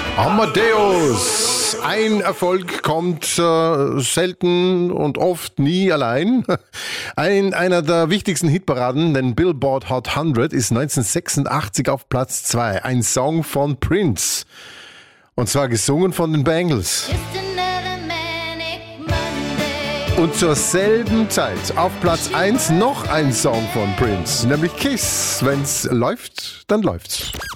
Amadeus. Ein Erfolg kommt selten und oft nie allein. Einer der wichtigsten Hitparaden, den Billboard Hot 100, ist 1986 auf Platz 2. Ein Song von Prince. Und zwar gesungen von den Bangles. Und zur selben Zeit auf Platz 1 noch ein Song von Prince, nämlich Kiss. Wenn's läuft, dann läuft's.